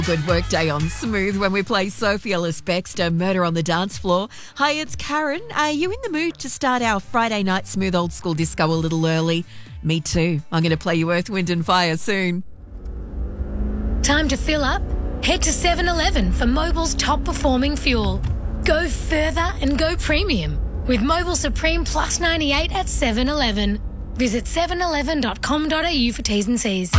Good work day on Smooth when we play Sophie Ellis-Bextor, Murder on the Dance Floor. Hi, it's Karen. Are you in the mood to start our Friday night Smooth Old School Disco a little early? Me too. I'm going to play you Earth, Wind and Fire soon. Time to fill up? Head to 7-Eleven for Mobil's top performing fuel. Go further and go premium with Mobil Supreme Plus 98 at 7-Eleven. Visit 7eleven.com.au for T's and C's.